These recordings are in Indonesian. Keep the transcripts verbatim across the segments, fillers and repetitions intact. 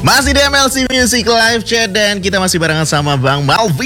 Masih di M L C Music Live Chat dan kita masih barengan sama Bang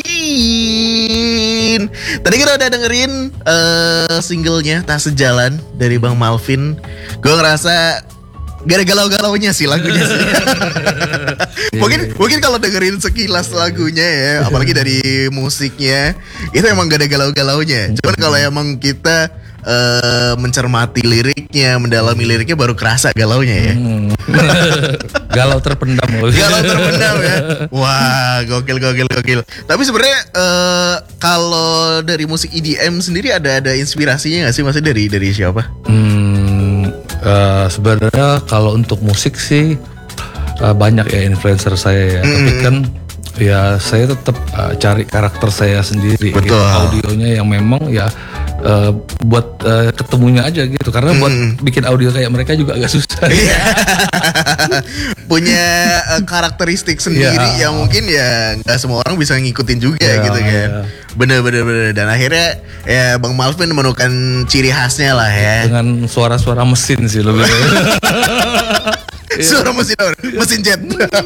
Malvin. Tadi kita udah dengerin uh, singlenya Tak Sejalan dari Bang Malvin. Gue ngerasa gak ada galau-galaunya sih lagunya sih. mungkin mungkin kalau dengerin sekilas lagunya ya, apalagi dari musiknya, itu emang gak ada galau-galaunya. Cuman kalau emang kita uh, mencermati liriknya, mendalami liriknya, baru kerasa galaunya ya. Hmm. Galau terpendam loh. Galau terpendam ya. Wah, gokil gokil gokil. Tapi sebenarnya uh, kalau dari musik E D M sendiri ada ada inspirasinya nggak sih? Maksudnya dari dari siapa? Hmm, uh, sebenarnya kalau untuk musik sih uh, banyak ya influencer saya ya. Mm. Tapi kan ya saya tetap uh, cari karakter saya sendiri. Betul. Gitu. Audionya yang memang ya uh, buat uh, ketemunya aja gitu. Karena mm. buat bikin audio kayak mereka juga agak susah. Punya uh, karakteristik sendiri yeah. yang mungkin ya nggak semua orang bisa ngikutin juga yeah, gitu kan. Yeah. Bener bener bener. Dan akhirnya ya Bang Malvin menemukan ciri khasnya lah ya. Dengan suara-suara mesin sih lebih. Suara mesin mesin jet.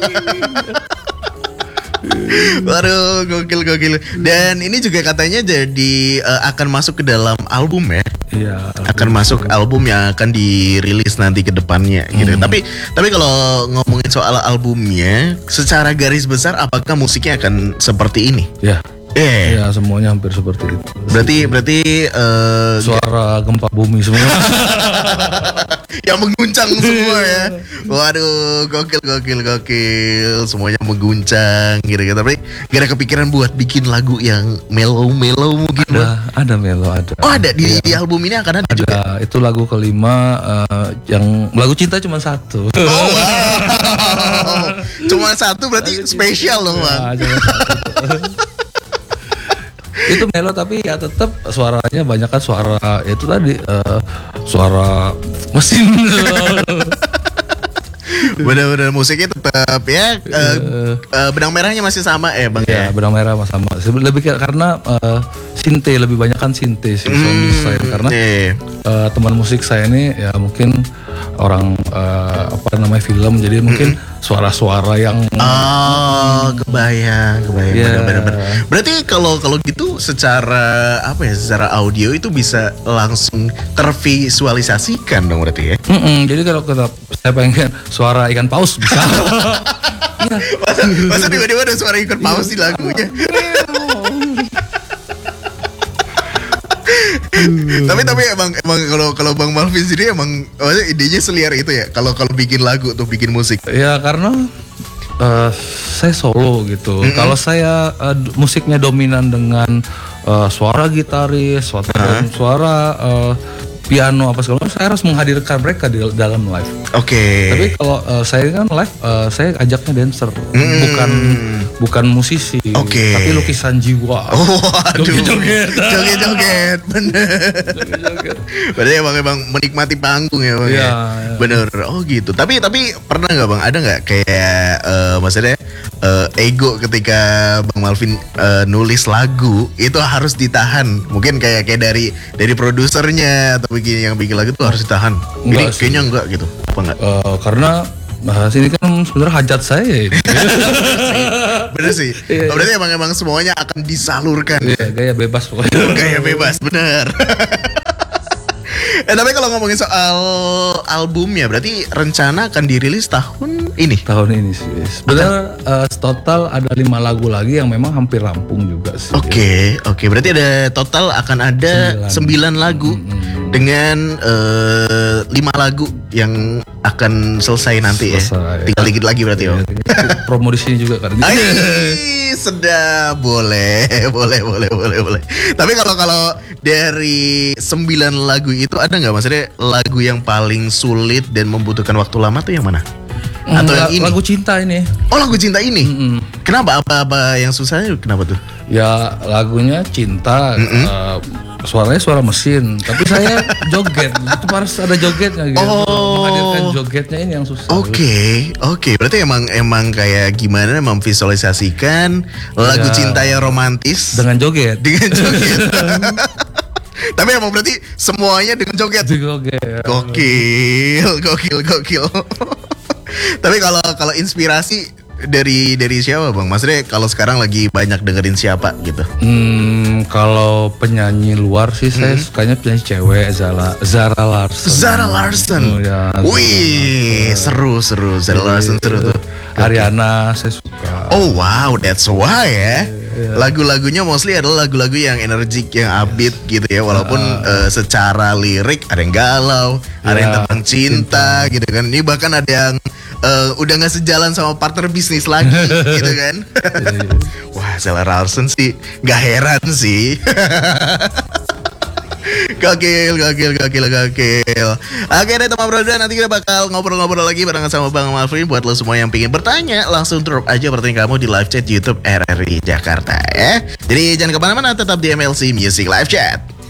Waduh, gokil gokil. Dan ini juga katanya jadi uh, akan masuk ke dalam album ya. Iya. Akan masuk album yang akan dirilis nanti ke depannya gitu. Hmm. Tapi tapi kalau ngomongin soal albumnya, secara garis besar apakah musiknya akan seperti ini? Ya. Eh. Ya, semuanya hampir seperti itu. Berarti berarti uh, suara gempa bumi semua. Yang mengguncang semua ya. Waduh, gokil gokil gokil. Semuanya mengguncang gitu gitu. Tapi gak ada kepikiran buat bikin lagu yang mellow-mellow mungkin? Ada, ada mellow ada. Oh, ada di, ya. di album ini akan ada, ada juga. Itu lagu kelima uh, yang lagu cinta cuma satu. Oh, wow. Cuma satu berarti spesial loh, Bang. Ya, itu melo tapi ya tetap suaranya banyak kan suara itu tadi uh, suara mesin. Bener-bener musiknya tetap ya uh, uh, benang merahnya masih sama eh Bang ya, ya? Benang merah sama lebih karena uh, sinte lebih banyak kan sinte sih sound mm, design karena yeah. uh, teman musik saya ini ya mungkin orang uh, apa namanya film jadi mungkin mm-hmm. suara-suara yang oh kebayang kebayang yeah. benar-benar. Berarti kalau kalau gitu secara apa ya secara audio itu bisa langsung tervisualisasikan dong berarti ya. Mm-mm, jadi kalau kita saya pengen suara ikan paus bisa. Ya. masa, masa tiba-tiba ada suara ikan paus di lagunya. Hmm. tapi tapi emang emang kalau kalau Bang Malvin sendiri emang maksudnya idenya seliar itu ya kalau kalau bikin lagu tuh bikin musik ya karena uh, saya solo gitu. Mm-hmm. Kalau saya uh, musiknya dominan dengan uh, suara gitaris suara uh-huh. suara uh, piano apa segala macam saya harus menghadirkan mereka di dalam live. Oke. Okay. Tapi kalau uh, saya kan live uh, saya ajaknya dancer mm. bukan bukan musisi. Oke. Okay. Tapi lukisan jiwa. Oh, aduh. Joget-joget. Joget-joget. Bener. Joget-joget. Berarti emang emang menikmati panggung ya Bang. Iya. Ya? Bener. Oh gitu. Tapi tapi pernah nggak Bang ada nggak kayak uh, maksudnya uh, ego ketika Bang Malvin uh, nulis lagu itu harus ditahan. Mungkin kayak kayak dari dari produsernya atau begini yang bikin lagu tuh harus ditahan. Ini kayaknya enggak gitu. Apa enggak? Uh, karena bahas ini kan sebenarnya hajat saya ini. Bener sih. Iya, berarti iya. emang emang semuanya akan disalurkan. Iya, gaya bebas pokoknya. Gaya bebas, bener. Eh tapi kalau ngomongin soal albumnya, berarti rencana akan dirilis tahun ini? Tahun ini sih. Sebenarnya uh, total ada lima lagu lagi yang memang hampir rampung juga sih. Oke, okay, oke. Okay. Berarti ada total akan ada sembilan lagu mm-hmm. dengan uh, lima lagu yang akan selesai nanti selesai, ya. Tinggal dikit lagi berarti ya. Promo di sini juga kan. Ay, sedap, boleh, boleh, boleh, boleh, boleh. Tapi kalau kalau dari sembilan lagu itu ada nggak maksudnya lagu yang paling sulit dan membutuhkan waktu lama tuh yang mana? Atau mm, yang ini? Lagu cinta ini. Oh lagu cinta ini. Mm-mm. Kenapa? Apa-apa yang susahnya? Kenapa tuh? Ya lagunya cinta. Uh, suaranya suara mesin, tapi saya joget. Itu harus ada jogetnya gitu. Oh. Menghadirkan jogetnya ini yang susah. Oke, okay, oke. Okay. Berarti emang emang kayak gimana memvisualisasikan lagu ya, cinta yang romantis dengan joget. Dengan joget. Tapi emang berarti semuanya dengan joget. Joget. Gokil, gokil, gokil. Tapi kalau kalau inspirasi dari dari siapa bang? Maksudnya kalau sekarang lagi banyak dengerin siapa gitu? Hmm, kalau penyanyi luar sih hmm. saya sukanya penyanyi cewek Zara Zara Larsson. Zara Larsson. Oh, ya, Wih, seru seru Zara Larsson seru tuh. Ariana saya suka. Oh wow, that's why ya. Yeah. Lagu-lagunya mostly adalah lagu-lagu yang energik, yang upbeat gitu ya. Walaupun uh, uh, secara lirik ada yang galau, yeah, ada yang tentang cinta, cinta gitu kan. Ini bahkan ada yang uh, udah gak sejalan sama partner bisnis lagi gitu kan. Yeah, yeah. Wah, Zara Larsson sih gak heran sih. Gokil, gokil, gokil, gokil. Oke deh teman brother, nanti kita bakal ngobrol-ngobrol lagi barengan sama Bang Malvin. Buat lo semua yang pengen bertanya, langsung drop aja pertanyaan kamu di live chat YouTube R R I Jakarta ya. Jadi jangan kemana-mana, tetap di M L C Music Live Chat.